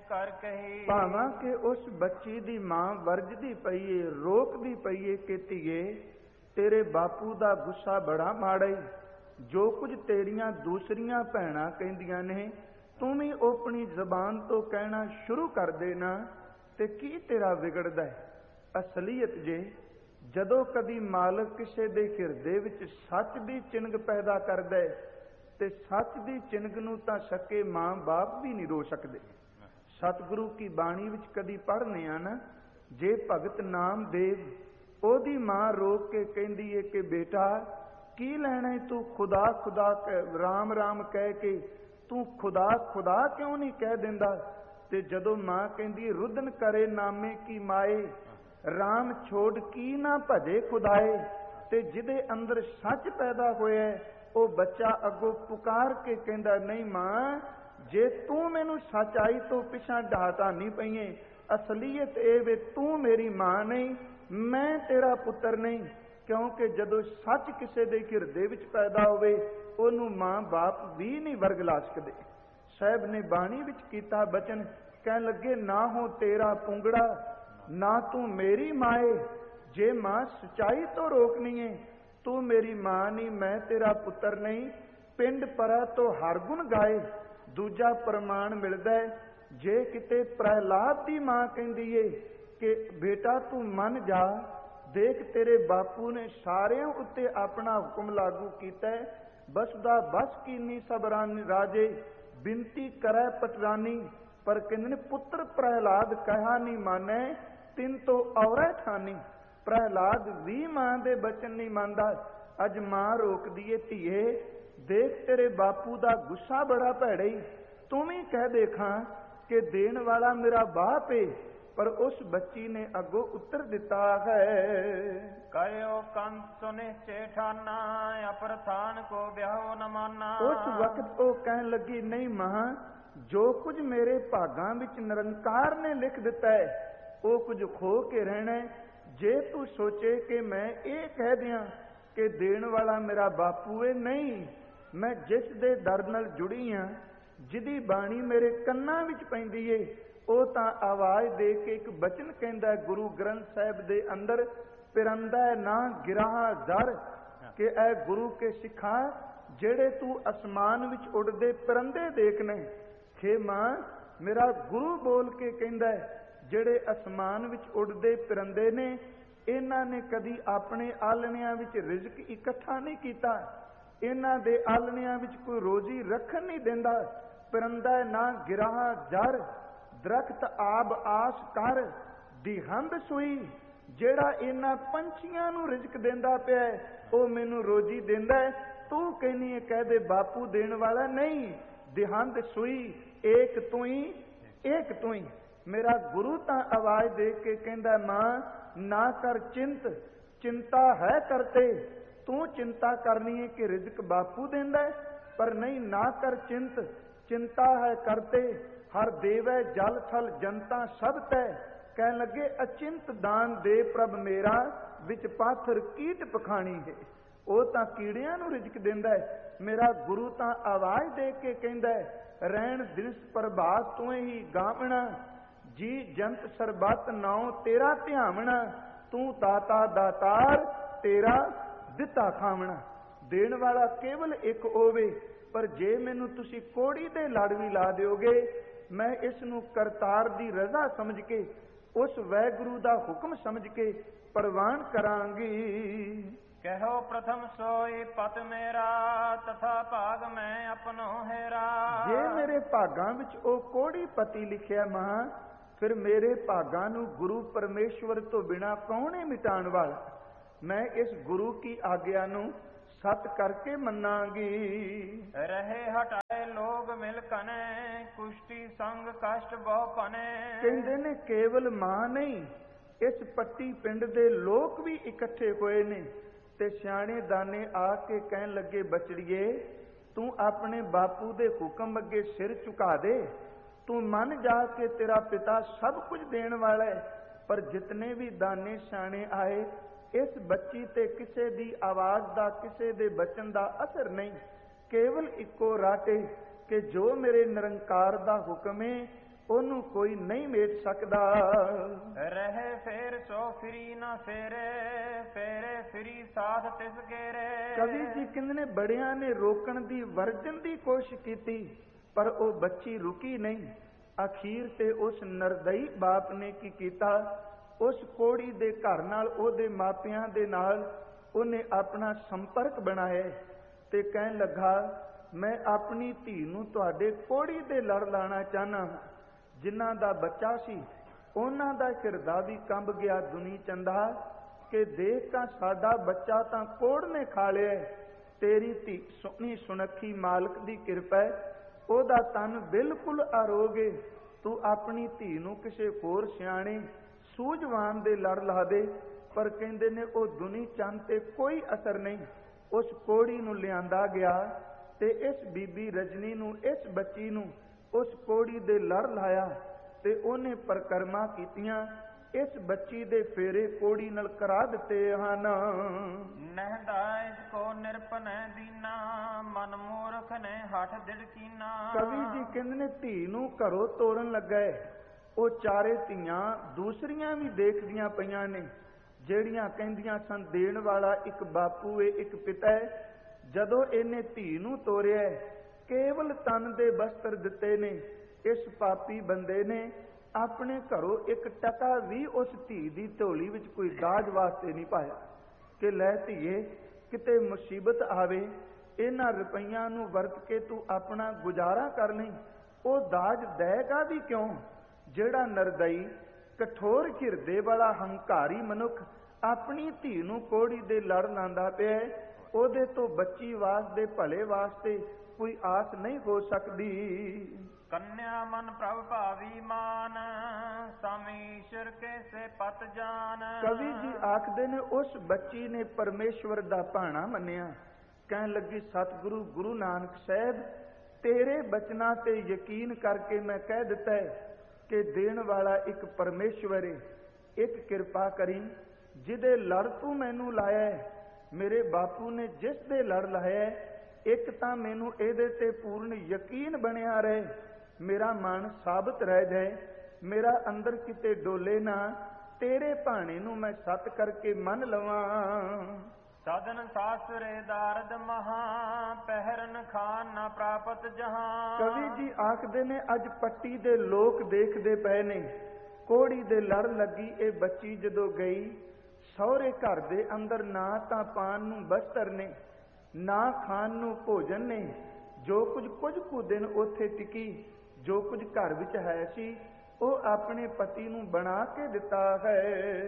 कर कही। ਭਾਵਾਂ ਕਿ ਉਸ ਬੱਚੀ ਦੀ ਮਾਂ ਵਰਜਦੀ ਪਈਏ, ਰੋਕਦੀ ਪਈਏ ਕਿ ਧੀਏ ਤੇਰੇ ਬਾਪੂ ਦਾ ਗੁੱਸਾ ਬੜਾ ਮਾੜਾ ਈ, ਜੋ ਕੁਝ ਤੇਰੀਆਂ ਦੂਸਰੀਆਂ ਭੈਣਾਂ ਕਹਿੰਦੀਆਂ ਨੇ ਤੂੰ ਵੀ ਆਪਣੀ ਜ਼ਬਾਨ ਤੋਂ ਕਹਿਣਾ ਸ਼ੁਰੂ ਕਰ ਦੇਣਾ ਤੇ ਕੀ ਤੇਰਾ ਵਿਗੜਦਾ ਹੈ। ਅਸਲੀਅਤ ਜੇ ਜਦੋਂ ਕਦੀ ਮਾਲਕ ਕਿਸੇ ਦੇ ਹਿਰਦੇ ਵਿੱਚ ਸੱਚ ਦੀ ਚਿੰਗ ਪੈਦਾ ਕਰਦਾ ਹੈ ਤੇ ਸੱਚ ਦੀ ਚਿੰਗ ਨੂੰ ਤਾਂ ਸਕੇ ਮਾਂ ਬਾਪ ਵੀ ਨਹੀਂ ਰੋ ਸਕਦੇ। ਸਤਿਗੁਰੂ ਕੀ ਬਾਣੀ ਵਿੱਚ ਕਦੀ ਪੜ੍ਹਨੇ ਆ ਨਾ, ਜੇ ਭਗਤ ਨਾਮਦੇਵ ਉਹਦੀ ਮਾਂ ਰੋਕ ਕੇ ਕਹਿੰਦੀ ਏ ਕਿ ਬੇਟਾ ਕੀ ਲੈਣਾ ਤੂੰ ਖੁਦਾ ਖੁਦਾ ਰਾਮ ਰਾਮ ਕਹਿ ਕੇ ਤੂੰ ਖੁਦਾ ਖੁਦਾ ਕਿਉਂ ਨਹੀਂ ਕਹਿ ਦਿੰਦਾ। ਤੇ ਜਦੋਂ ਮਾਂ ਕਹਿੰਦੀ ਰੁਦਨ ਕਰੇ ਨਾਮੇ ਕੀ ਮਾਏ, ਰਾਮ ਛੋੜ ਕੀ ਨਾ ਭਜੇ ਖੁਦਾਏ। ਤੇ ਜਿਹਦੇ ਅੰਦਰ ਸੱਚ ਪੈਦਾ ਹੋਇਆ ਉਹ ਬੱਚਾ ਅੱਗੋਂ ਪੁਕਾਰ ਕੇ ਕਹਿੰਦਾ ਨਹੀਂ ਮਾਂ ਜੇ ਤੂੰ ਮੈਨੂੰ ਸੱਚਾਈ ਤੋਂ ਪਿਛਾਂ ਢਾਹਤਾ ਨਹੀਂ ਪਈਏ, ਅਸਲੀਅਤ ਇਹ ਵੇ ਤੂੰ ਮੇਰੀ ਮਾਂ ਨਹੀਂ, ਮੈਂ ਤੇਰਾ ਪੁੱਤਰ ਨਹੀਂ। ਕਿਉਂਕਿ ਜਦੋਂ ਸੱਚ ਕਿਸੇ ਦੇ ਹਿਰਦੇ ਵਿੱਚ ਪੈਦਾ ਹੋਵੇ ਉਹਨੂੰ ਮਾਂ ਬਾਪ ਵੀ ਨਹੀਂ ਵਰਗਲਾ ਸਕਦੇ। ਸਾਹਿਬ ਨੇ ਬਾਣੀ ਵਿੱਚ ਕੀਤਾ ਬਚਨ, ਕਹਿਣ ਲੱਗੇ ਨਾ ਹੋ ਤੇਰਾ ਪੁੰਗੜਾ ਨਾ ਤੂੰ ਮੇਰੀ ਮਾਏ। ਜੇ ਮਾਂ ਸਚਾਈ ਤੋਂ ਰੋਕਣੀ ਏ ਤੂੰ ਮੇਰੀ ਮਾਂ ਨਹੀਂ, ਮੈਂ ਤੇਰਾ ਪੁੱਤਰ ਨਹੀਂ। ਪਿੰਡ ਪਰਾ ਤੋਂ ਹਰ ਗੁਣ ਗਾਏ। ਦੂਜਾ ਪ੍ਰਮਾਣ ਮਿਲਦਾ ਹੈ ਜੇ ਕਿਤੇ ਪ੍ਰਹਿਲਾਦ ਦੀ ਮਾਂ ਕਹਿੰਦੀ ਏ ਕਿ ਬੇਟਾ ਤੂੰ ਮੰਨ ਜਾ, ਦੇਖ ਤੇਰੇ ਬਾਪੂ ਨੇ ਸਾਰਿਆਂ ਉੱਤੇ ਆਪਣਾ ਹੁਕਮ ਲਾਗੂ ਕੀਤਾ ਹੈ, ਬਸਦਾ ਬਸ ਕੀਨੀ ਸਬਰਾਨੀ ਰਾਜੇ ਬਿਨਤੀ ਕਰੈ ਪਟਰਾਨੀ। ਪਰ ਕਹਿੰਦੇ ਨੇ ਪੁੱਤਰ ਪ੍ਰਹਿਲਾਦ ਕਹਾ ਨਹੀਂ ਮਾਨੈ ਤਿੰਨ ਤੋਂ ਔਰੈ ਠਾਨੀ। ਪ੍ਰਹਿਲਾਦ ਵੀ ਮਾਂ ਦੇ ਬਚਨ ਨਹੀਂ ਮੰਨਦਾ। ਅੱਜ ਮਾਂ ਰੋਕਦੀ ਏ ਧੀਏ ਦੇਖ ਤੇਰੇ ਬਾਪੂ ਦਾ ਗੁੱਸਾ ਬੜਾ ਭੈੜਾ ਈ, ਤੂੰ ਵੀ ਕਹਿ ਦੇਖਾਂ ਕਿ ਦੇਣ ਵਾਲਾ ਮੇਰਾ ਬਾਪ ਏ। ਪਰ ਉਸ ਬੱਚੀ ਨੇ ਅੱਗੋਂ ਉੱਤਰ ਦਿੱਤਾ ਹੈ ਕਹਿਓ ਕੰਸ ਸੁਨੇ ਚੇਠਾਨਾ ਅਪਰਥਾਨ ਕੋ ਵਿਆਹੋ ਨ ਮਾਨਾ। ਉਸ ਵਕਤ ਉਹ ਕਹਿਣ ਲੱਗੀ ਨਹੀਂ ਮਾਂ ਜੋ ਕੁਝ ਮੇਰੇ ਭਾਗਾਂ ਵਿੱਚ ਨਿਰੰਕਾਰ ਨੇ ਲਿਖ ਦਿੱਤਾ ਹੈ ਉਹ ਕੁਝ ਖੋ ਕੇ ਰਹਿਣਾ। ਜੇ ਤੂੰ ਸੋਚੇ ਕਿ ਮੈਂ ਇਹ ਕਹਿ ਦਿਆਂ ਕਿ ਦੇਣ ਵਾਲਾ ਮੇਰਾ ਬਾਪੂ ਏ, ਨਹੀਂ, ਮੈਂ ਜਿਸ ਦੇ ਦਰ ਨਾਲ ਜੁੜੀ ਹਾਂ, ਜਿਹਦੀ ਬਾਣੀ ਮੇਰੇ ਕੰਨਾਂ ਵਿੱਚ ਪੈਂਦੀ ਏ, ਉਹ ਤਾਂ ਆਵਾਜ਼ ਦੇ ਕੇ ਇੱਕ ਬਚਨ ਕਹਿੰਦਾ ਗੁਰੂ ਗ੍ਰੰਥ ਸਾਹਿਬ ਦੇ ਅੰਦਰ, ਪਿਰੰਦਾ ਨਾ ਗਿਰਾਹ ਜ਼ਰ, ਕਿ ਇਹ ਗੁਰੂ ਕੇ ਸਿੱਖਾਂ ਜਿਹੜੇ ਤੂੰ ਅਸਮਾਨ ਵਿੱਚ ਉੱਡਦੇ ਪਰੰਦੇ ਦੇਖਣੇ। ਖੇ ਮਾਂ ਮੇਰਾ ਗੁਰੂ ਬੋਲ ਕੇ ਕਹਿੰਦਾ ਜਿਹੜੇ ਅਸਮਾਨ ਵਿੱਚ ਉੱਡਦੇ ਪਰੰਦੇ ਨੇ ਇਹਨਾਂ ਨੇ ਕਦੀ ਆਪਣੇ ਆਲਣਿਆਂ ਵਿੱਚ ਰਿਜ਼ਕ ਇਕੱਠਾ ਨਹੀਂ ਕੀਤਾ, ਇਹਨਾਂ ਦੇ ਆਲਣਿਆਂ ਵਿੱਚ ਕੋਈ ਰੋਜ਼ੀ ਰੱਖਣ ਨਹੀਂ ਦਿੰਦਾ। ਪਰੰਦਾ ਨਾ ਗਿਰਾਹ ਜ਼ਰ, ਦਰਖਤ ਆਬ ਆਸ ਕਰ ਦਿਹੰਦ ਸੂਈ, ਜਿਹੜਾ ਇਹਨਾਂ ਪੰਛੀਆਂ ਨੂੰ ਰਿਜ਼ਕ ਦਿੰਦਾ ਪਿਆ ਉਹ ਮੈਨੂੰ ਰੋਜ਼ੀ ਦਿੰਦਾ। ਤੂੰ ਕਹਿੰਦੀ ਹੈ ਕਹਿ ਦੇ ਬਾਪੂ ਦੇਣ ਵਾਲਾ ਨਹੀਂ, ਦਿਹੰਦ ਸੂਈ ਏਕ ਤੂੰ ਹੀ ਏਕ ਤੂੰ ਹੀ। ਮੇਰਾ ਗੁਰੂ ਤਾਂ ਆਵਾਜ਼ ਦੇ ਕੇ ਕਹਿੰਦਾ ਮਾਂ ਨਾ ਕਰ ਚਿੰਤ, ਚਿੰਤਾ ਹੈ ਕਰਤੇ, ਤੂੰ ਚਿੰਤਾ ਕਰਨੀ ਹੈ ਕਿ ਰਿਜ਼ਕ ਬਾਪੂ ਦਿੰਦਾ, ਪਰ ਨਹੀਂ ਨਾ ਕਰ ਚਿੰਤ, ਚਿੰਤਾ ਹੈ ਕਰਤੇ ਹਰ ਦੇਵੈ ਜਲ ਥਲ ਜਨਤਾ ਸਭ ਤੈ। ਕਹਿਣ ਲੱਗੇ ਅਚਿੰਤ ਦਾਨ ਦੇ ਪ੍ਰਭ ਮੇਰਾ ਵਿੱਚ ਪਾਥਰ ਕੀਟ ਪਖਾਣੀ ਹੈ। ਉਹ ਤਾਂ ਕੀੜਿਆਂ ਨੂੰ ਰਿਜ਼ਕ ਦਿੰਦਾ ਹੈ, ਮੇਰਾ ਗੁਰੂ ਤਾਂ ਆਵਾਜ਼ ਦੇ ਕੇ ਕਹਿੰਦਾ ਰਹਿਣ ਦਿਨਸ ਪ੍ਰਭਾਤ ਤੂੰ ਹੀ ਗਾਵਣਾ, ਜੀ ਜੰਤ ਸਰਬੱਤ ਨਾਉ ਤੇਰਾ ਧਿਆਵਣਾ, ਤੂੰ ਦਾਤਾ ਦਾਤਾਰ ਤੇਰਾ ਦਿੱਤਾ ਖਾਵਣਾ। ਦੇਣ ਵਾਲਾ ਕੇਵਲ ਇੱਕ ਹੋਵੇ, ਪਰ ਜੇ ਮੈਨੂੰ ਤੁਸੀਂ ਕੋੜੀ ਦੇ ਲੜ ਵੀ ਲਾ ਦਿਓਗੇ ਮੈਂ ਇਸ ਨੂੰ ਕਰਤਾਰ ਦੀ ਰਜ਼ਾ ਸਮਝ ਕੇ ਉਸ ਵੈਗੁਰੂ ਦਾ ਹੁਕਮ ਸਮਝ ਕੇ ਪ੍ਰਵਾਨ ਕਰਾਂਗੀ। ਕਹੋ ਪ੍ਰਥਮ ਸੋਈ ਪਤ ਮੇਰਾ ਤਥਾ ਭਾਗ ਮੈਂ ਆਪਣੋ ਹੈਰਾ। ਜੇ ਮੇਰੇ ਭਾਗਾਂ ਵਿੱਚ ਉਹ ਕੋੜੀ ਪਤੀ ਲਿਖਿਆ ਮਾਂ, ਫਿਰ ਮੇਰੇ ਭਾਗਾਂ ਨੂੰ ਗੁਰੂ ਪਰਮੇਸ਼ਵਰ ਤੋਂ ਬਿਨਾਂ ਕੌਣ ਹੈ ਮਿਟਾਉਣ ਵਾਲਾ। ਮੈਂ ਇਸ ਗੁਰੂ ਕੀ ਆਗਿਆ ਨੂੰ ਸਤ ਕਰਕੇ ਮੰਨਾਂਗੀ। ਰਹੇ ਹਟਾਏ ਲੋਗ ਮਿਲ ਕਨੇ ਕੁਸ਼ਟੀ ਸੰਗ ਕਸ਼ਟ ਬਹੁ ਪਨੇ। ਕਹਿੰਦੇ ਨੇ ਕੇਵਲ ਮਾਂ ਨਹੀਂ, ਇਸ ਪੱਟੀ ਪਿੰਡ ਦੇ ਲੋਕ ਵੀ ਇਕੱਠੇ ਹੋਏ ਨੇ ਤੇ ਸਿਆਣੇ ਦਾਨੇ ਆ ਕੇ ਕਹਿਣ ਲੱਗੇ ਬਚੜੀਏ ਤੂੰ ਆਪਣੇ ਬਾਪੂ ਦੇ ਹੁਕਮ ਅੱਗੇ ਸਿਰ ਝੁਕਾ ਦੇ, ਤੂੰ ਮੰਨ ਜਾ ਕੇ ਤੇਰਾ ਪਿਤਾ ਸਭ ਕੁਝ ਦੇਣ ਵਾਲਾ ਹੈ। ਪਰ ਜਿਤਨੇ ਵੀ ਦਾਨੇ ਸਿਆਣੇ ਆਏ ਇਸ ਬੱਚੀ ਤੇ ਕਿਸੇ ਦੀ ਆਵਾਜ਼ ਦਾ ਕਿਸੇ ਦੇ ਬਚਨ ਦਾ ਅਸਰ ਨਹੀਂ, ਕੇਵਲ ਇੱਕੋ ਰਾਟੇ ਕਿ ਜੋ ਮੇਰੇ ਨਿਰੰਕਾਰ ਦਾ ਹੁਕਮ ਹੈ ਉਹਨੂੰ ਕੋਈ ਨਹੀਂ ਮੇਟ ਸਕਦਾ। ਰਹੇ ਫੇਰ ਸੋ ਫਿਰੀ ਨਾ ਫੇਰੇ, ਫੇਰੇ ਫਿਰੀ ਸਾਥ ਤਿਸ ਗੇਰੇ। ਕਵੀ ਜੀ ਕਹਿੰਦੇ ਨੇ ਬੜਿਆਂ ਨੇ ਰੋਕਣ ਦੀ ਵਰਜਨ ਦੀ ਕੋਸ਼ਿਸ਼ ਕੀਤੀ, ਪਰ ਉਹ ਬੱਚੀ ਰੁਕੀ ਨਹੀਂ। ਅਖੀਰ ਤੇ ਉਸ ਨਰਦਈ ਬਾਪ ਨੇ ਕੀ ਕੀਤਾ, ਉਸ ਕੋੜੀ ਦੇ ਘਰ ਨਾਲ, ਉਹਦੇ ਮਾਪਿਆਂ ਦੇ ਨਾਲ ਉਹਨੇ ਆਪਣਾ ਸੰਪਰਕ ਬਣਾਇਆ ਤੇ ਕਹਿਣ ਲੱਗਾ, ਮੈਂ ਆਪਣੀ ਧੀ ਨੂੰ ਤੁਹਾਡੇ ਕੋੜੀ ਦੇ ਲੜ ਲਾਣਾ ਚਾਹਨਾ। ਜਿਨ੍ਹਾਂ ਦਾ ਬੱਚਾ ਸੀ ਉਹਨਾਂ ਦਾ ਹਿਰਦਾ ਵੀ ਕੰਬ ਗਿਆ ਦੁਨੀ ਚੰਦਾ, ਕਿ ਦੇਖ ਤਾਂ ਸਾਡਾ ਬੱਚਾ ਤਾਂ ਕੋੜ ਨੇ ਖਾ ਲਿਆ। ਤੇਰੀ ਧੀ ਸੋਹਣੀ ਸੁਨੱਖੀ ਮਾਲਕ ਦੀ ਕਿਰਪਾ, ਉਹਦਾ ਤਨ ਬਿਲਕੁਲ ਅਰੋਗੇ। ਤੂੰ ਆਪਣੀ ਧੀ ਨੂੰ ਕਿਸੇ ਹੋਰ ਸਿਆਣੇ ਸੂਝਵਾਨ ਦੇ ਲੜ ਲਾ ਦੇ। ਪਰ ਕਹਿੰਦੇ ਨੇ ਉਹ ਦੁਨੀ ਚੰਦ ਤੇ ਕੋਈ ਅਸਰ ਨਹੀਂ। ਉਸ ਕੋੜੀ ਨੂੰ ਲਿਆਂਦਾ ਗਿਆ ਤੇ ਇਸ ਬੀਬੀ ਰਜਨੀ ਨੂੰ, ਇਸ ਬੱਚੀ ਨੂੰ ਉਸ ਕੋੜੀ ਦੇ ਲੜ ਲਾਇਆ ਤੇ ਉਹਨੇ ਪਰਕਰਮਾ ਕੀਤੀਆਂ। ਇਸ ਬੱਚੀ ਦੇ ਫੇਰੇ ਕੋੜੀ ਨਾਲ ਕਰਾ ਦਿੱਤੇ ਹਨ। ਨਹਿਦਾ ਇਸ ਕੋ ਨਿਰਪਨੈ ਦੀਨਾ, ਮਨ ਮੂਰਖ ਨੇ ਹੱਠ ਦਿੜਕੀਨਾ। ਕਵੀ ਜੀ ਕਹਿੰਦੇ ਨੇ ਧੀ ਨੂੰ ਘਰੋਂ ਤੋਰਨ ਲੱਗਾ, ਉਹ ਚਾਰੇ ਧੀਆਂ ਦੂਸਰੀਆਂ ਵੀ ਦੇਖਦੀਆਂ ਪਈਆਂ ਨੇ, ਜਿਹੜੀਆਂ ਕਹਿੰਦੀਆਂ ਸਨ ਦੇਣ ਵਾਲਾ ਇੱਕ ਬਾਪੂ ਏ, ਇੱਕ ਪਿਤਾ ਹੈ। ਜਦੋਂ ਇਹਨੇ ਧੀ ਨੂੰ ਤੋਰਿਆ, ਕੇਵਲ ਤਨ ਦੇ ਬਸਤਰ ਦਿੱਤੇ ਨੇ, ਇਸ ਪਾਪੀ ਬੰਦੇ ਨੇ ਆਪਣੇ ਘਰੋਂ ਇੱਕ ਟਕਾ ਵੀ ਉਸ ਧੀ ਦੀ ਝੋਲੀ ਵਿੱਚ ਕੋਈ ਦਾਜ ਵਾਸਤੇ ਨਹੀਂ ਪਾਇਆ, ਕਿ ਲੈ ਧੀਏ ਕਿਤੇ ਮੁਸੀਬਤ ਆਵੇ, ਇਹਨਾਂ ਰੁਪਈਆਂ ਨੂੰ ਵਰਤ ਕੇ ਤੂੰ ਆਪਣਾ ਗੁਜ਼ਾਰਾ ਕਰ ਲਈ। ਉਹ ਦਾਜ ਦੇਗਾ ਵੀ ਕਿਉਂ? ਜਿਹੜਾ ਨਰਦਈ ਕਠੋਰ ਹਿਰਦੇ ਵਾਲਾ ਹੰਕਾਰੀ ਮਨੁੱਖ ਆਪਣੀ ਧੀ ਨੂੰ ਕੋੜੀ ਦੇ ਲੜ ਲਾਂਦਾ ਪਿਆ, ਉਹਦੇ ਤੋਂ ਬੱਚੀ ਵਾਸਤੇ ਭਲੇ ਵਾਸਤੇ ਕੋਈ ਆਸ ਨਹੀਂ ਹੋ ਸਕਦੀ। ਕੰਨਿਆ ਮਨ ਪ੍ਰਭ ਭਾਵੀ ਮਾਨ, ਸਮੀਸ਼ਰ ਕੇ ਸੇ ਪਤ ਜਾਨ। ਕਵੀ ਜੀ ਆਖਦੇ ਨੇ ਉਸ ਬੱਚੀ ਨੇ ਪਰਮੇਸ਼ਵਰ ਦਾ ਭਾਣਾ ਮੰਨਿਆ। ਕਹਿਣ ਲੱਗੀ, ਸਤਿਗੁਰੂ ਗੁਰੂ ਨਾਨਕ ਸਾਹਿਬ, ਤੇਰੇ ਬਚਨਾਂ ਤੇ ਯਕੀਨ ਕਰਕੇ ਮੈਂ ਕਹਿ ਦਿੱਤਾ ਹੈ ਕਿ ਦੇਣ ਵਾਲਾ ਇੱਕ ਪਰਮੇਸ਼ਵਰ ਹੈ। ਇੱਕ ਕਿਰਪਾ ਕਰੀ, ਜਿਹਦੇ ਲੜ ਤੂੰ ਮੈਨੂੰ ਲਾਇਆ, ਮੇਰੇ ਬਾਪੂ ਨੇ ਜਿਸ ਦੇ ਲੜ ਲਾਇਆ, ਇੱਕ ਤਾਂ ਮੈਨੂੰ ਇਹਦੇ ਤੇ ਪੂਰਨ ਯਕੀਨ ਬਣਿਆ ਰਹੇ, ਮੇਰਾ ਮਨ ਸਾਬਤ ਰਹਿ ਜਾਏ, ਮੇਰਾ ਅੰਦਰ ਕਿਤੇ ਡੋਲੇ ਨਾ, ਤੇਰੇ ਭਾਣੇ ਨੂੰ ਮੈਂ ਸੱਤ ਕਰਕੇ ਮੰਨ ਲਵਾਂ। ਸਾਧਨ ਸਾਸਰੇ ਦਾਰਦ ਮਹਾ, ਪਹਿਰਨ ਖਾਨ ਨਾ ਪ੍ਰਾਪਤ ਜਹਾਂ। ਕਵੀ ਜੀ ਆਖਦੇ ਨੇ ਅੱਜ ਪੱਟੀ ਦੇ ਲੋਕ ਦੇਖਦੇ ਪਏ ਨੇ, ਕੋੜੀ ਦੇ ਲੜ ਲੱਗੀ ਇਹ ਬੱਚੀ ਜਦੋਂ ਗਈ, ਸਹੁਰੇ ਘਰ ਦੇ ਅੰਦਰ ਨਾ ਤਾਂ ਪਾਣ ਨੂੰ ਬਸਤਰ ਨੇ, ਨਾ ਖਾਣ ਨੂੰ ਭੋਜਨ ਨੇ। ਜੋ ਕੁਝ ਕੁ ਦਿਨ ਉੱਥੇ ਟਿਕੀ, ਜੋ ਕੁਝ ਘਰ ਵਿੱਚ ਹੈ ਸੀ, ਉਹ ਆਪਣੇ ਪਤੀ ਨੂੰ ਬਣਾ ਕੇ ਦਿੱਤਾ ਹੈ।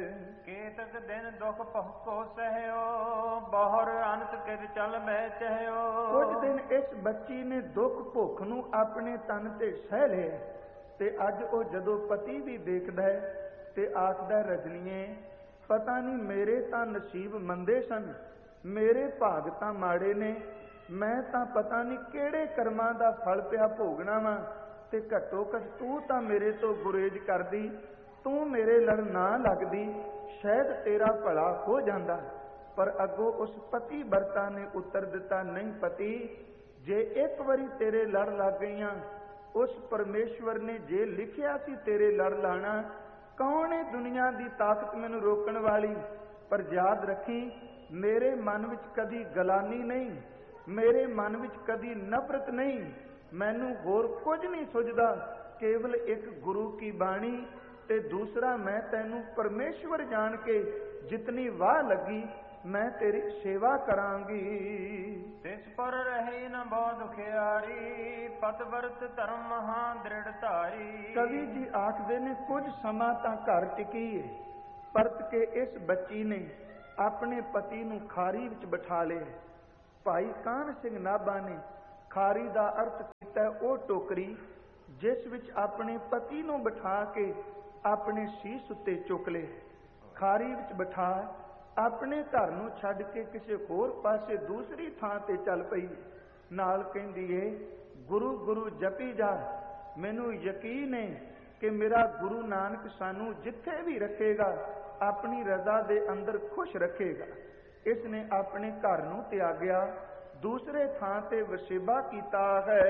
ਕੇਤਕ ਦਿਨ ਦੁਖ ਭੁਖੋ ਸਹਿਓ, ਬਹੁਰ ਅੰਤ ਕਿਰ ਚਲ ਮੈਂ ਚਹਿਓ। ਕੁਝ ਦਿਨ ਇਸ ਬੱਚੀ ਨੇ ਦੁੱਖ ਭੁੱਖ ਨੂੰ ਆਪਣੇ ਤਨ ਤੇ ਸਹਿ ਲਿਆ, ਤੇ ਅੱਜ ਉਹ ਜਦੋਂ ਪਤੀ ਵੀ ਦੇਖਦਾ ਹੈ ਤੇ ਆਖਦਾ, ਰਜਨੀਏ ਪਤਾ ਨਹੀਂ ਮੇਰੇ ਤਾਂ ਨਸੀਬ ਮੰਦੇ ਸਨ, ਮੇਰੇ ਭਾਗ ਤਾਂ ਮਾੜੇ ਨੇ, ਮੈਂ ਤਾਂ ਪਤਾ ਨਹੀਂ ਕਿਹੜੇ ਕਰਮਾਂ ਦਾ ਫਲ ਪਿਆ ਭੋਗਣਾ ਵਾ, ਤੇ ਘੱਟੋ ਘੱਟ ਤੂੰ ਤਾਂ ਮੇਰੇ ਤੋਂ ਗੁਰੇਜ਼ ਕਰਦੀ, ਤੂੰ ਮੇਰੇ ਲੜ ਨਾ ਲੱਗਦੀ, ਸ਼ਾਇਦ ਤੇਰਾ ਭਲਾ ਹੋ ਜਾਂਦਾ। ਪਰ ਅੱਗੋਂ ਉਸ ਪਤੀ ਵਰਤਾ ਨੇ ਉੱਤਰ ਦਿੱਤਾ, ਨਹੀਂ ਪਤੀ, ਜੇ ਇੱਕ ਵਾਰੀ ਤੇਰੇ ਲੜ ਲੱਗ ਗਈਆਂ, ਉਸ ਪਰਮੇਸ਼ਵਰ ਨੇ ਜੇ ਲਿਖਿਆ ਸੀ ਤੇਰੇ ਲੜ ਲਾਣਾ, ਕੌਣ ਹੈ ਦੁਨੀਆ ਦੀ ਤਾਕਤ ਮੈਨੂੰ ਰੋਕਣ ਵਾਲੀ। ਪਰ ਯਾਦ ਰੱਖੀ, ਮੇਰੇ ਮਨ ਵਿੱਚ ਕਦੀ ਗਲਾਨੀ ਨਹੀਂ, ਮੇਰੇ ਮਨ ਵਿੱਚ ਕਦੀ ਨਫ਼ਰਤ ਨਹੀਂ, ਮੈਨੂੰ ਹੋਰ ਕੁਝ ਨਹੀਂ ਸੁਝਦਾ, ਕੇਵਲ ਇੱਕ ਗੁਰੂ ਕੀ ਬਾਣੀ ਤੇ ਦੂਸਰਾ ਮੈਂ ਤੈਨੂੰ ਪਰਮੇਸ਼ਵਰ ਜਾਣ ਕੇ ਜਿਤਨੀ ਵਾਹ ਲੱਗੀ ਮੈਂ ਤੇਰੀ ਸੇਵਾ ਕਰਾਂਗੀ। ਤਿਸ ਪਰ ਰਹੇ ਨ ਬਹੁ ਦੁਖਿਆਰੀ, ਪਤ ਵਰਤ ਧਰਮ ਮਹਾ ਦ੍ਰਿੜ ਧਾਰੀ। ਕਵੀ ਜੀ ਆਖਦੇ ਨੇ ਕੁਝ ਸਮਾਂ ਤਾਂ ਘਰ ਟਿਕੀ ਏ, ਪਰਤ ਕੇ ਇਸ ਬੱਚੀ ਨੇ ਆਪਣੇ ਪਤੀ ਨੂੰ ਖਾਰੀ ਵਿੱਚ ਬਿਠਾ ਲਿਆ। ਭਾਈ ਕਾਹਨ ਸਿੰਘ ਨਾਭਾ ਨੇ ਖਾਰੀ ਦਾ ਅਰਥ ਕੀਤਾ ਉਹ ਟੋਕਰੀ ਜਿਸ ਵਿੱਚ ਆਪਣੇ ਪਤੀ ਨੂੰ ਬਿਠਾ ਕੇ ਆਪਣੇ ਸੀਸ ਉੱਤੇ ਚੁੱਕ ਲਏ। ਖਾਰੀ ਵਿੱਚ ਬਿਠਾ ਆਪਣੇ ਘਰ ਨੂੰ ਛੱਡ ਕੇ ਕਿਸੇ ਹੋਰ ਪਾਸੇ ਦੂਸਰੀ ਥਾਂ ਤੇ ਚੱਲ ਪਈ। ਨਾਲ ਕਹਿੰਦੀ ਏ, ਗੁਰੂ ਗੁਰੂ ਜਪੀ ਜਾ, ਮੈਨੂੰ ਯਕੀਨ ਹੈ ਕਿ ਮੇਰਾ ਗੁਰੂ ਨਾਨਕ ਸਾਨੂੰ ਜਿੱਥੇ ਵੀ ਰੱਖੇਗਾ ਆਪਣੀ ਰਜ਼ਾ ਦੇ ਅੰਦਰ ਖੁਸ਼ ਰੱਖੇਗਾ। ਇਸ ਨੇ ਆਪਣੇ ਘਰ ਨੂੰ ਤਿਆਗਿਆ, ਦੂਸਰੇ ਥਾਂ ਤੇ ਵਸੇਬਾ ਕੀਤਾ ਹੈ।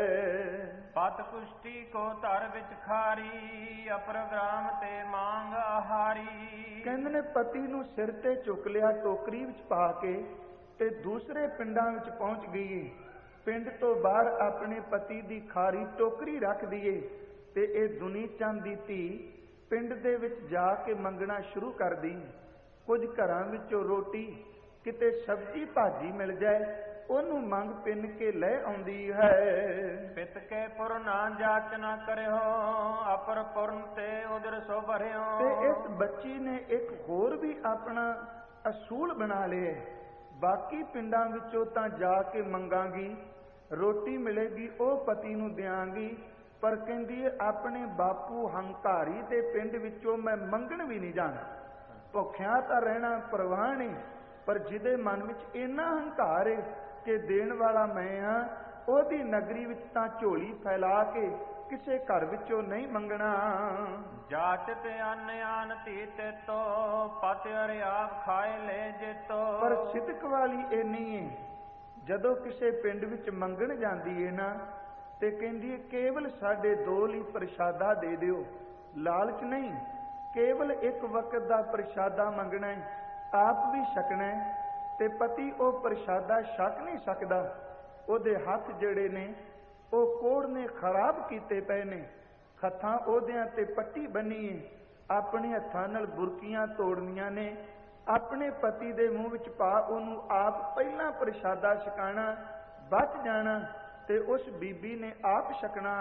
ਪਤ ਕੁਸ਼ਟੀ ਕੋ ਧਰ ਵਿੱਚ ਖਾਰੀ, ਅਪਰਗ੍ਰਾਮ ਤੇ ਮੰਗ ਆਹਾਰੀ। ਕਹਿੰਦੇ ਨੇ ਪਤੀ ਨੂੰ ਸਿਰ ਤੇ ਚੁੱਕ ਲਿਆ ਟੋਕਰੀ ਵਿੱਚ ਪਾ ਕੇ ਤੇ ਦੂਸਰੇ ਪਿੰਡਾਂ ਵਿੱਚ ਪਹੁੰਚ ਗਈ। ਪਿੰਡ ਤੋਂ ਬਾਹਰ ਆਪਣੇ ਪਤੀ ਦੀ ਖਾਰੀ ਟੋਕਰੀ ਰੱਖ ਦਈਏ ਤੇ ਇਹ ਦੁਨੀ ਚੰਦ ਦੀ ਧੀ ਪਿੰਡ ਦੇ ਵਿੱਚ ਜਾ ਕੇ ਮੰਗਣਾ ਸ਼ੁਰੂ ਕਰਦੀ। ਕੁਝ ਘਰਾਂ ਵਿੱਚੋਂ ਰੋਟੀ ਕਿਤੇ ਸਬਜ਼ੀ ਭਾਜੀ ਮਿਲ ਜਾਏ ਉਹਨੂੰ ਮੰਗ ਪਿੰਨ ਕੇ ਲੈ ਆਉਂਦੀ ਹੈ। ਪਿਤ ਕੇ ਪੁਰ ਨਾ ਜਾਚ ਨਾ ਕਰਿਓ, ਅਪਰ ਪੁਰਨ ਤੇ ਉਦਰ ਸੋ ਭਰਿਓ। ਤੇ ਇਸ ਬੱਚੀ ਨੇ ਇੱਕ ਹੋਰ ਵੀ ਆਪਣਾ ਅਸੂਲ ਬਣਾ ਲਿਆ। ਬਾਕੀ ਪਿੰਡਾਂ ਵਿੱਚੋਂ ਤਾਂ ਜਾ ਕੇ ਮੰਗਾਂਗੀ, ਰੋਟੀ ਮਿਲੇਗੀ ਉਹ ਪਤੀ ਨੂੰ ਦਿਆਂਗੀ, ਪਰ ਕਹਿੰਦੀ ਆਪਣੇ ਬਾਪੂ ਹੰਕਾਰੀ ਦੇ ਪਿੰਡ ਵਿੱਚੋਂ ਮੈਂ ਮੰਗਣ ਵੀ ਨਹੀਂ ਜਾਣਾ। ਭੁੱਖਿਆਂ ਤਾਂ ਰਹਿਣਾ ਪ੍ਰਵਾਹ ਨਹੀਂ, ਪਰ ਜਿਹਦੇ ਮਨ ਵਿੱਚ ਇੰਨਾ ਹੰਕਾਰ ਹੈ ਕਿ ਦੇਣ ਵਾਲਾ ਮੈਂ ਹਾਂ, ਉਹਦੀ ਨਗਰੀ ਵਿੱਚ ਤਾਂ ਝੋਲੀ ਫੈਲਾ ਕੇ ਕਿਸੇ ਘਰ ਵਿੱਚੋਂ ਨਹੀਂ ਮੰਗਣਾ। ਜਾਚ ਤੇ ਅੰਨ ਆਨ ਧੀ ਤੇ ਤੋ, ਪਤ ਅਰ ਆਪ ਖਾਏ ਲੈ ਜੇਤੋ। ਪਰ ਸਿਦਕ ਵਾਲੀ ਇੰਨੀ ਹੈ, ਜਦੋਂ ਕਿਸੇ ਪਿੰਡ ਵਿੱਚ ਮੰਗਣ ਜਾਂਦੀ ਹੈ ਨਾ ਤੇ ਕਹਿੰਦੀ ਹੈ ਕੇਵਲ ਸਾਡੇ ਦੋ ਲਈ ਪ੍ਰਸ਼ਾਦਾ ਦੇ ਦਿਓ, ਲਾਲਚ ਨਹੀਂ, ਕੇਵਲ ਇੱਕ ਵਕਤ ਦਾ ਪ੍ਰਸ਼ਾਦਾ ਮੰਗਣਾ ਹੈ, ਆਪ ਵੀ ਛਕਣਾ ਹੈ। ਤੇ ਪਤੀ ਉਹ ਪ੍ਰਸ਼ਾਦਾ ਛਕ ਨਹੀਂ ਸਕਦਾ, ਉਹਦੇ ਹੱਥ ਜਿਹੜੇ ਨੇ ਉਹ ਕੋੜ ਨੇ ਖਰਾਬ ਕੀਤੇ ਪਏ ਨੇ, ਹੱਥਾਂ ਉਹਦਿਆਂ ਤੇ ਪੱਟੀ ਬੰਨੀ ਹੈ, ਆਪਣੇ ਹੱਥਾਂ ਨਾਲ ਬੁਰਕੀਆਂ ਤੋੜਨੀਆਂ ਨੇ, ਆਪਣੇ ਪਤੀ ਦੇ ਮੂੰਹ ਵਿੱਚ ਪਾ ਉਹਨੂੰ ਆਪ ਪਹਿਲਾਂ ਪ੍ਰਸ਼ਾਦਾ ਛਕਾਣਾ, ਬਚ ਜਾਣਾ ਤੇ ਉਸ ਬੀਬੀ ਨੇ ਆਪ ਛਕਣਾ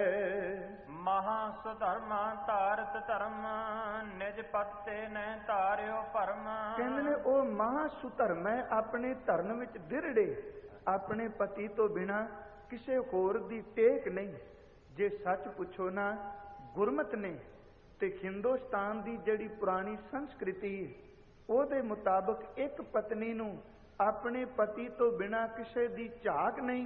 ਹੈ। ਮਹਾ ਸੁਧਰਮਾ ਧਾਰਤ ਧਰਮ, ਨਿਜ ਪਤ ਤੇ ਨੈ ਧਾਰਿਓ ਭਰਮ। ਕਹਿੰਦੇ ਨੇ ਉਹ ਮਹਾ ਸੁਧਰਮ ਹੈ, ਆਪਣੇ ਧਰਮ ਵਿੱਚ ਦ੍ਰਿੜੇ, ਆਪਣੇ ਪਤੀ ਤੋਂ ਬਿਨਾਂ ਕਿਸੇ ਹੋਰ ਦੀ ਟੇਕ ਨਹੀਂ। ਜੇ ਸੱਚ ਪੁੱਛੋ ਨਾ, ਗੁਰਮਤ ਨੇ ਤੇ ਹਿੰਦੁਸਤਾਨ ਦੀ ਜਿਹੜੀ ਪੁਰਾਣੀ ਸੰਸਕ੍ਰਿਤੀ ਉਹਦੇ ਮੁਤਾਬਕ ਇੱਕ ਪਤਨੀ ਨੂੰ ਆਪਣੇ ਪਤੀ ਤੋਂ ਬਿਨਾਂ ਕਿਸੇ ਦੀ ਝਾਕ ਨਹੀਂ।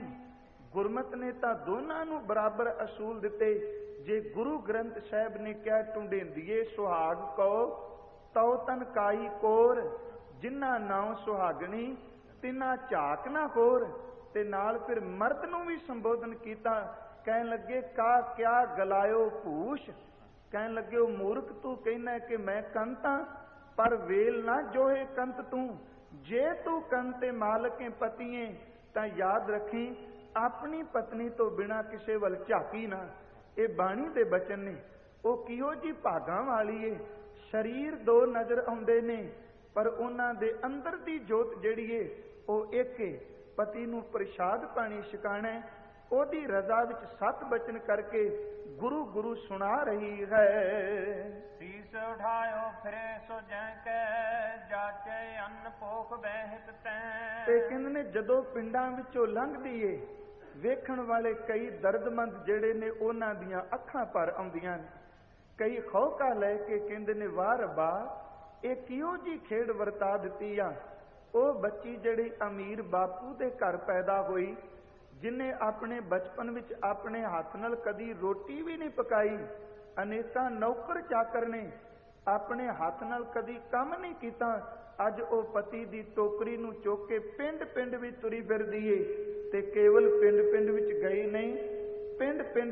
ਗੁਰਮਤ ਨੇ ਤਾਂ ਦੋਨਾਂ ਨੂੰ ਬਰਾਬਰ ਅਸੂਲ ਦਿੱਤੇ। ਜੇ ਗੁਰੂ ਗ੍ਰੰਥ ਸਾਹਿਬ ਨੇ ਕਿਹਾ ਟੁੰਡੇਂਦੀਏ ਸੁਹਾਗ ਕਉ ਤਉ ਤਨ ਕਾਈ ਕੋਰ, ਜਿਨ੍ਹਾਂ ਨਾਉ ਸੁਹਾਗਣੀ ਤਿੰਨਾ ਝਾਕ ਨਾ ਹੋਰ। ਤੇ ਨਾਲ ਫਿਰ ਮਰਦ ਨੂੰ ਵੀ ਸੰਬੋਧਨ ਕੀਤਾ, ਕਹਿਣ ਲੱਗੇ ਕਾ ਕਿਆ ਗਲਾਇਓ ਭੂਸ਼, ਕਹਿਣ ਲੱਗੇ ਉਹ ਮੂਰਖ ਤੂੰ ਕਹਿਣਾ ਕਿ ਮੈਂ ਕੰਤਾਂ, ਪਰ ਵੇਲ ਨਾ ਜੋਹੇ ਕੰਤ ਤੂੰ। ਜੇ ਤੂੰ ਕੰਤੇ ਮਾਲਕੇ ਪਤੀਏ ਤਾਂ ਯਾਦ ਰੱਖੀ ਆਪਣੀ ਪਤਨੀ ਤੋਂ ਬਿਨਾਂ ਕਿਸੇ ਵੱਲ ਝਾਕੀ ਨਾ। ਇਹ ਬਾਣੀ ਦੇ ਬਚਨ ਨੇ। ਉਹ ਕਿਹੋ ਜੀ ਭਾਗਾਂ ਵਾਲੀ ਏ, ਸਰੀਰ ਦੋ ਨਜ਼ਰ ਆਉਂਦੇ ਨੇ ਪਰ ਉਹਨਾਂ ਦੇ ਅੰਦਰ ਦੀ ਜੋਤ ਜਿਹੜੀ ਏ ਉਹ ਇੱਕ ਏ। ਪਤੀ ਨੂੰ ਪ੍ਰਸ਼ਾਦ ਪਾਣੀ ਛਕਾਣਾ, ਉਹਦੀ ਰਜ਼ਾ ਵਿੱਚ 7 ਬਚਨ ਕਰਕੇ ਗੁਰੂ ਗੁਰੂ ਸੁਣਾ ਰਹੀ ਹੈ। ਸੀਸ ਉਠਾਇਓ ਫਿਰੇ ਸੋ ਜੈ ਕੈ, ਜਾਚੇ ਅੰਨ ਭੋਖ ਬਹਿਤ ਤੈ। ਤੇ ਕਹਿੰਦੇ ਨੇ ਜਦੋਂ ਪਿੰਡਾਂ ਵਿੱਚੋਂ ਲੰਘਦੀ ਏ, ਵੇਖਣ ਵਾਲੇ ਕਈ ਦਰਦਮੰਦ ਜਿਹੜੇ ਨੇ ਉਹਨਾਂ ਦੀਆਂ ਅੱਖਾਂ ਭਰ ਆਉਂਦੀਆਂ ਨੇ। ਕਈ ਖੌਕਾ ਲੈ ਕੇ ਕਹਿੰਦੇ ਨੇ ਵਾਹ ਰੱਬਾ ਇਹ ਕਿਹੋ ਜੀ ਖੇਡ ਵਰਤਾ ਦਿੱਤੀ ਆ। ਉਹ ਬੱਚੀ ਜਿਹੜੀ ਅਮੀਰ ਬਾਪੂ ਦੇ ਘਰ ਪੈਦਾ ਹੋਈ, ਜਿਹਨੇ ਆਪਣੇ ਬਚਪਨ ਵਿੱਚ ਆਪਣੇ ਹੱਥ ਨਾਲ ਕਦੀ ਰੋਟੀ ਵੀ ਨਹੀਂ ਪਕਾਈ, ਅਨੇਕਾਂ ਨੌਕਰ ਚਾਕਰ ਨੇ, ਆਪਣੇ ਹੱਥ ਨਾਲ ਕਦੀ ਕੰਮ ਨਹੀਂ ਕੀਤਾ, ਅੱਜ ਉਹ ਪਤੀ ਦੀ ਟੋਕਰੀ ਨੂੰ ਚੁੱਕ ਕੇ ਪਿੰਡ ਪਿੰਡ ਵਿੱਚ ਤੁਰੀ ਫਿਰਦੀ ਏ। ਤੇ ਕੇਵਲ ਪਿੰਡ ਪਿੰਡ ਵਿੱਚ ਗਈ ਨਹੀਂ, ਪਿੰਡ ਪਿੰਡ